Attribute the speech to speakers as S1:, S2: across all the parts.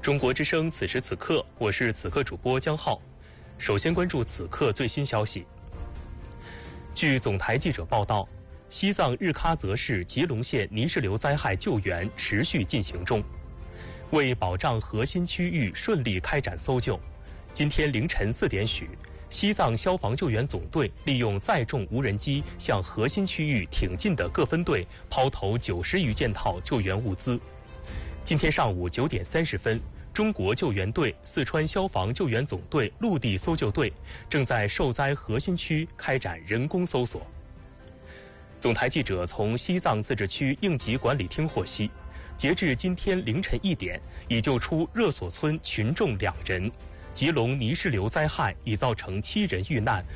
S1: 中国之声此时此刻，我是此刻主播江浩。首先关注此刻最新消息。据总台记者报道，西藏日喀则市吉隆县泥石流灾害救援持续进行中。为保障核心区域顺利开展搜救，今天凌晨4点许，西藏消防救援总队利用载重无人机向核心区域挺进的各分队抛投90余件套救援物资。今天上午9点30分，中国救援队、四川消防救援总队陆地搜救队正在受灾核心区开展人工搜索。总台记者从西藏自治区应急管理厅获悉，截至今天凌晨1点，已救出热所村群众2人。吉隆泥石流灾害已造成7人遇难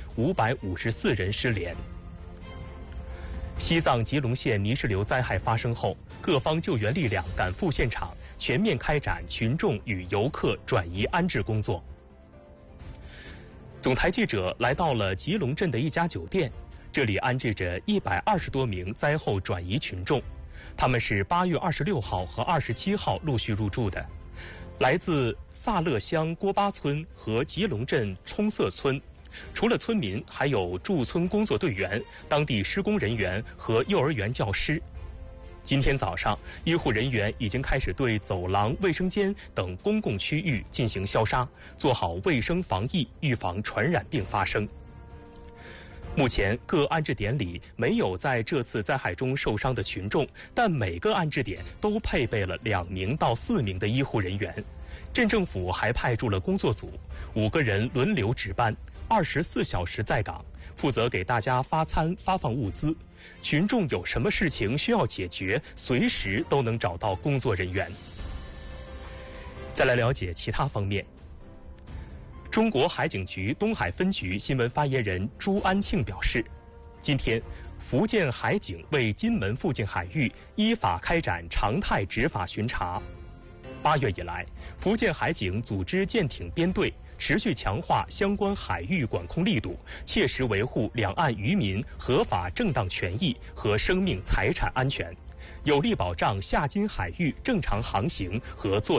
S1: ，554人失联。西藏吉隆县泥石流灾害发生后，各方救援力量赶赴现场，全面开展群众与游客转移安置工作。总台记者来到了吉隆镇的一家酒店，这里安置着120多名灾后转移群众，他们是8月26号和27号陆续入住的，来自萨勒乡郭巴村和吉隆镇冲色村。除了村民，还有驻村工作队员、当地施工人员和幼儿园教师。今天早上，医护人员已经开始对走廊、卫生间等公共区域进行消杀，做好卫生防疫，预防传染病发生。目前各安置点里没有在这次灾害中受伤的群众，但每个安置点都配备了2名到4名的医护人员。镇政府还派驻了工作组，5个人轮流值班，24小时在岗，负责给大家发餐、发放物资。群众有什么事情需要解决，随时都能找到工作人员。再来了解其他方面。中国海警局东海分局新闻发言人朱安庆表示，今天福建海警为金门附近海域依法开展常态执法巡查。8月以来，福建海警组织舰艇编队，持续强化相关海域管控力度，切实维护两岸渔民合法正当权益和生命财产安全，有力保障下金海域正常航行和作